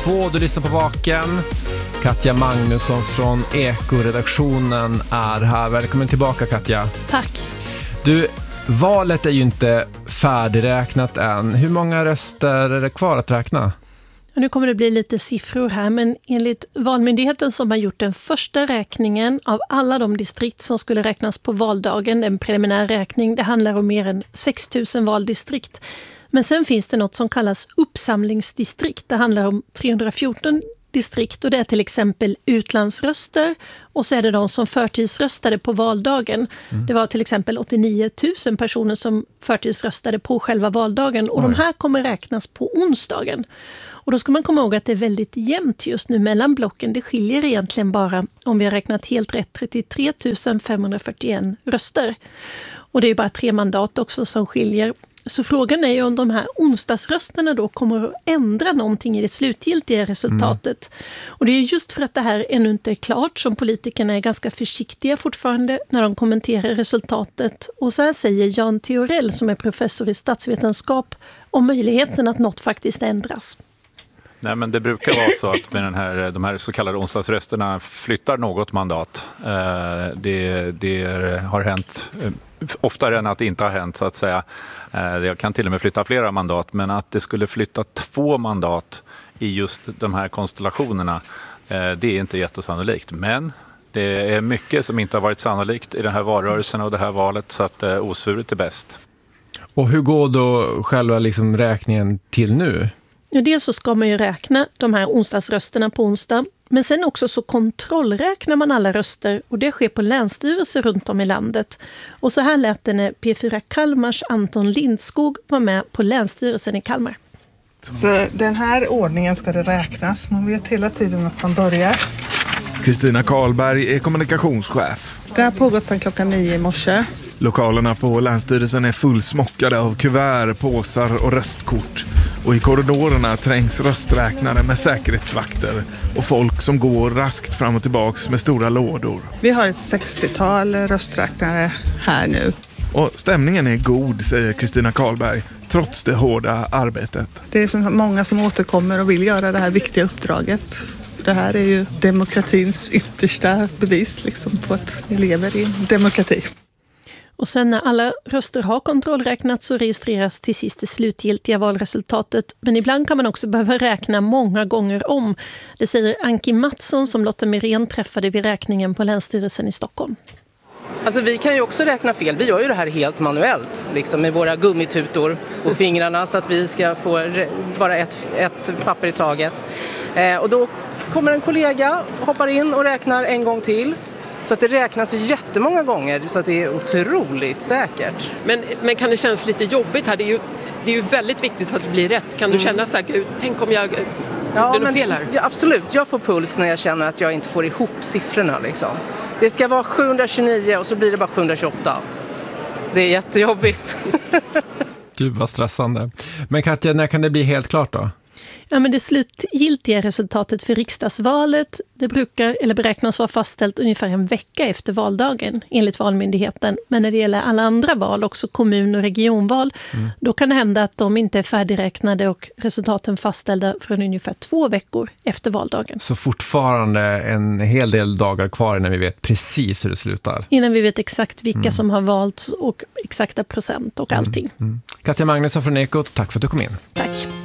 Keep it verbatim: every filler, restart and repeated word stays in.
två, du lyssnar på Vaken. Katja Magnusson från Eko-redaktionen är här. Välkommen tillbaka, Katja. Tack. Du, valet är ju inte färdigräknat än. Hur många röster är det kvar att räkna? Nu kommer det bli lite siffror här, men enligt Valmyndigheten som har gjort den första räkningen av alla de distrikt som skulle räknas på valdagen, en preliminär räkning, det handlar om mer än sex tusen valdistrikt. Men sen finns det något som kallas uppsamlingsdistrikt. Det handlar om trehundrafjorton distrikt och det är till exempel utlandsröster och så är det de som förtidsröstade på valdagen. Mm. Det var till exempel åttionio tusen personer som förtidsröstade på själva valdagen och Oj. de här kommer räknas på onsdagen. Och då ska man komma ihåg att det är väldigt jämnt just nu mellan blocken. Det skiljer egentligen bara, om vi har räknat helt rätt, trettiotre tusen femhundrafyrtioen röster. Och det är bara tre mandat också som skiljer. Så frågan är ju om de här onsdagsrösterna då kommer att ändra någonting i det slutgiltiga resultatet. Mm. Och det är just för att det här ännu inte är klart som politikerna är ganska försiktiga fortfarande när de kommenterar resultatet. Och så här säger Jan Theorell som är professor i statsvetenskap om möjligheten att något faktiskt ändras. Nej, men det brukar vara så att med den här, de här så kallade onsdagsrösterna flyttar något mandat. Det, det har hänt oftare än att det inte har hänt, så att säga. Jag kan till och med flytta flera mandat, men att det skulle flytta två mandat i just de här konstellationerna, det är inte jättesannolikt. Men det är mycket som inte har varit sannolikt i den här valrörelsen och det här valet, så att osvuret är bäst. Och hur går då själva liksom räkningen till nu? Ja, dels så ska man ju räkna de här onsdagsrösterna på onsdag. Men sen också så kontrollräknar man alla röster och det sker på länsstyrelser runt om i landet. Och så här lät det när P fyra Kalmars Anton Lindskog var med på länsstyrelsen i Kalmar. Så den här ordningen ska det räknas. Man vet hela tiden att man börjar. Kristina Karlberg är kommunikationschef. Det har pågått sedan klockan nio i morse. Lokalerna på Länsstyrelsen är fullsmockade av kuvert, påsar och röstkort. Och i korridorerna trängs rösträknare med säkerhetsvakter och folk som går raskt fram och tillbaks med stora lådor. Vi har ett sextiotal rösträknare här nu. Och stämningen är god, säger Kristina Karlberg, trots det hårda arbetet. Det är så många som återkommer och vill göra det här viktiga uppdraget. Det här är ju demokratins yttersta bevis liksom, på att vi lever i demokrati. Och sen när alla röster har kontrollräknats så registreras till sist det slutgiltiga valresultatet. Men ibland kan man också behöva räkna många gånger om. Det säger Anki Mattsson som Lotta Mirén träffade vid räkningen på Länsstyrelsen i Stockholm. Alltså vi kan ju också räkna fel. Vi gör ju det här helt manuellt, liksom med våra gummitutor och fingrarna så att vi ska få re- bara ett, ett papper i taget. Eh, och då kommer en kollega, hoppar in och räknar en gång till. Så att det räknas ju jättemånga gånger så att det är otroligt säkert. Men, men kan det kännas lite jobbigt här? Det är ju, det är ju väldigt viktigt att det blir rätt. Kan du mm. känna så här, gud, tänk om jag ja, blir något fel här? Ja, absolut, jag får puls när jag känner att jag inte får ihop siffrorna. Liksom. Det ska vara sjuhundratjugonio och så blir det bara sjuhundratjugoåtta. Det är jättejobbigt. Gud vad stressande. Men Katja, när kan det bli helt klart då? Ja, men det slutgiltiga resultatet för riksdagsvalet det brukar eller beräknas vara fastställt ungefär en vecka efter valdagen enligt Valmyndigheten. Men när det gäller alla andra val, också kommun- och regionval, mm. då kan det hända att de inte är färdigräknade och resultaten fastställda från ungefär två veckor efter valdagen. Så fortfarande en hel del dagar kvar innan vi vet precis hur det slutar? Innan vi vet exakt vilka mm. som har valt och exakta procent och allting. Mm. Mm. Katja Magnusson från Ekot, tack för att du kom in. Tack.